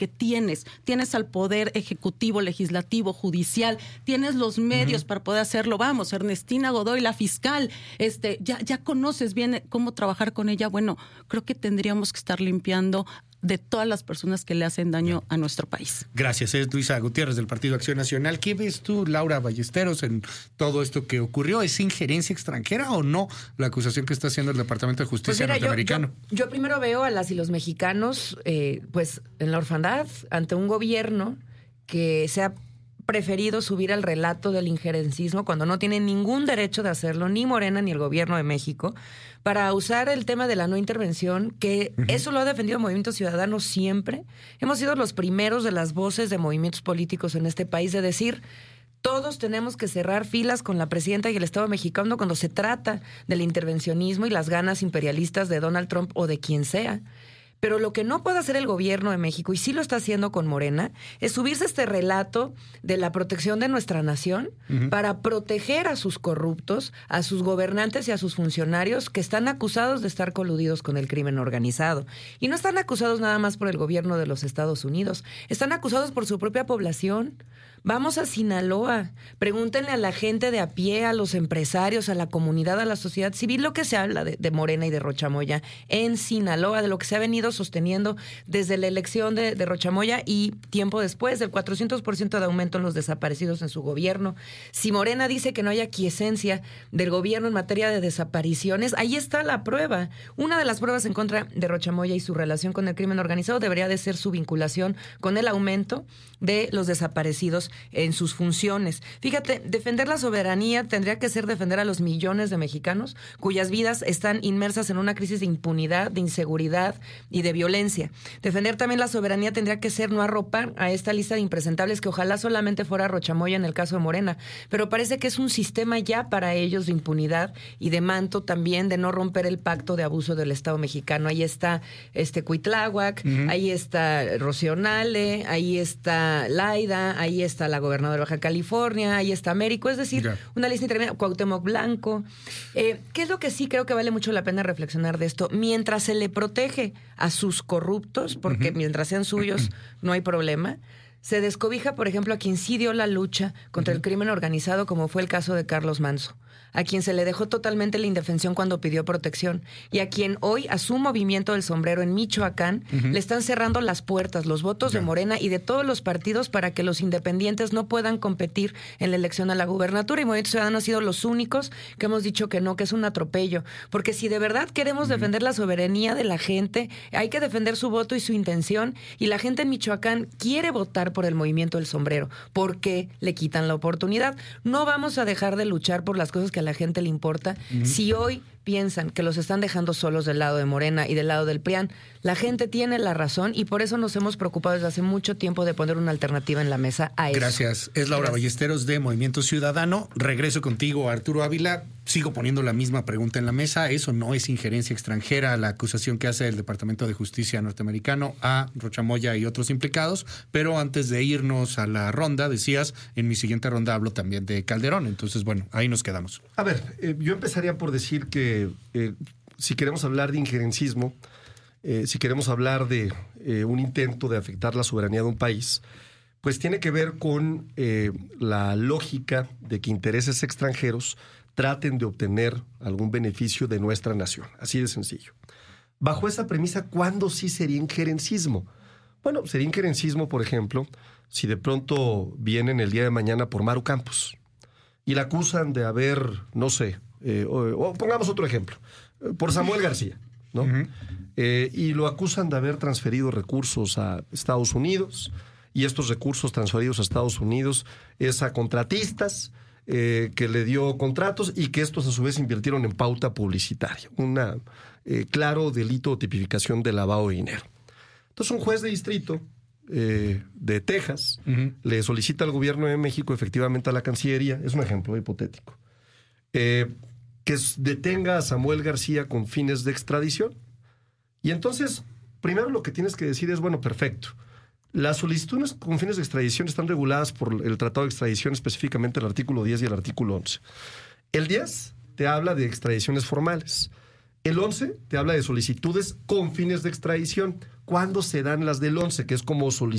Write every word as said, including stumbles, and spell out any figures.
que tienes, tienes al poder ejecutivo, legislativo, judicial, tienes los medios uh-huh. para poder hacerlo. Vamos, Ernestina Godoy, la fiscal, este, ya, ya conoces bien cómo trabajar con ella. Bueno, creo que tendríamos que estar limpiando de todas las personas que le hacen daño a nuestro país. Gracias. Es Luisa Gutiérrez del Partido Acción Nacional. ¿Qué ves tú, Laura Ballesteros, en todo esto que ocurrió? ¿Es injerencia extranjera o no la acusación que está haciendo el Departamento de Justicia pues mira, norteamericano? Yo, yo, yo primero veo a las y los mexicanos eh, pues en la orfandad ante un gobierno que se ha preferido subir al relato del injerencismo cuando no tiene ningún derecho de hacerlo, ni Morena ni el gobierno de México, para usar el tema de la no intervención, que uh-huh. eso lo ha defendido el Movimiento Ciudadano siempre. Hemos sido los primeros de las voces de movimientos políticos en este país de decir, todos tenemos que cerrar filas con la presidenta y el Estado mexicano cuando se trata del intervencionismo y las ganas imperialistas de Donald Trump o de quien sea. Pero lo que no puede hacer el gobierno de México, y sí lo está haciendo con Morena, es subirse a este relato de la protección de nuestra nación uh-huh. para proteger a sus corruptos, a sus gobernantes y a sus funcionarios que están acusados de estar coludidos con el crimen organizado. Y no están acusados nada más por el gobierno de los Estados Unidos, están acusados por su propia población. Vamos a Sinaloa, pregúntenle a la gente de a pie, a los empresarios, a la comunidad, a la sociedad civil, lo que se habla de, de Morena y de Rochamoya en Sinaloa, de lo que se ha venido sosteniendo desde la elección de, de Rochamoya y tiempo después, del cuatrocientos por ciento de aumento en los desaparecidos en su gobierno. Si Morena dice que no hay aquiescencia del gobierno en materia de desapariciones, ahí está la prueba. Una de las pruebas en contra de Rochamoya y su relación con el crimen organizado debería de ser su vinculación con el aumento de los desaparecidos en sus funciones. Fíjate, defender la soberanía tendría que ser defender a los millones de mexicanos cuyas vidas están inmersas en una crisis de impunidad, de inseguridad y de violencia. Defender también la soberanía tendría que ser no arropar a esta lista de impresentables que ojalá solamente fuera Rochamoya en el caso de Morena, pero parece que es un sistema ya para ellos de impunidad y de manto también de no romper el pacto de abuso del Estado mexicano. Ahí está este Cuitláhuac, uh-huh. ahí está Rocío Nale, ahí está Laida, ahí está la gobernadora de Baja California, ahí está Américo, es decir, yeah. una lista interminable, Cuauhtémoc Blanco. Eh, ¿Qué es lo que sí creo que vale mucho la pena reflexionar de esto? Mientras se le protege a sus corruptos, porque uh-huh. mientras sean suyos no hay problema, se descobija, por ejemplo, a quien sí dio la lucha contra uh-huh. el crimen organizado, como fue el caso de Carlos Manzo, a quien se le dejó totalmente la indefensión cuando pidió protección y a quien hoy, a su movimiento del sombrero en Michoacán, uh-huh. le están cerrando las puertas, los votos yeah. de Morena y de todos los partidos para que los independientes no puedan competir en la elección a la gubernatura. Y Movimiento Ciudadano ha sido los únicos que hemos dicho que no, que es un atropello. Porque si de verdad queremos uh-huh. defender la soberanía de la gente, hay que defender su voto y su intención. Y la gente en Michoacán quiere votar por el movimiento del sombrero. ¿Por qué le quitan la oportunidad? No vamos a dejar de luchar por las cosas que a la gente le importa. Uh-huh. Si hoy piensan que los están dejando solos del lado de Morena y del lado del P R I A N, la gente tiene la razón y por eso nos hemos preocupado desde hace mucho tiempo de poner una alternativa en la mesa a eso. Gracias. Es Laura Gracias. Ballesteros de Movimiento Ciudadano. Regreso contigo, Arturo Ávila. Sigo poniendo la misma pregunta en la mesa. ¿Eso no es injerencia extranjera, la acusación que hace el Departamento de Justicia norteamericano a Rochamoya y otros implicados? Pero antes de irnos a la ronda, decías, en mi siguiente ronda hablo también de Calderón. Entonces, bueno, ahí nos quedamos. A ver, eh, yo empezaría por decir que Eh, si queremos hablar de injerencismo, eh, si queremos hablar de eh, un intento de afectar la soberanía de un país, pues tiene que ver con eh, la lógica de que intereses extranjeros traten de obtener algún beneficio de nuestra nación. Así de sencillo. Bajo esa premisa, ¿cuándo sí sería injerencismo? Bueno, sería injerencismo, por ejemplo, si de pronto vienen el día de mañana por Maru Campos y la acusan de haber, no sé, Eh, o, o pongamos otro ejemplo, por Samuel García, ¿no? Uh-huh. Eh, y lo acusan de haber transferido recursos a Estados Unidos, y estos recursos transferidos a Estados Unidos es a contratistas eh, que le dio contratos y que estos a su vez invirtieron en pauta publicitaria. Un eh, claro delito o tipificación de lavado de dinero. Entonces un juez de distrito eh, de Texas uh-huh. le solicita al gobierno de México, efectivamente a la Cancillería, es un ejemplo hipotético, eh, que detenga a Samuel García con fines de extradición. Y entonces, primero lo que tienes que decir es, bueno, perfecto. Las solicitudes con fines de extradición están reguladas por el Tratado de Extradición, específicamente el artículo diez y el artículo once. El diez te habla de extradiciones formales. El once te habla de solicitudes con fines de extradición. ¿cuándo se dan las del once? Que es como solicitar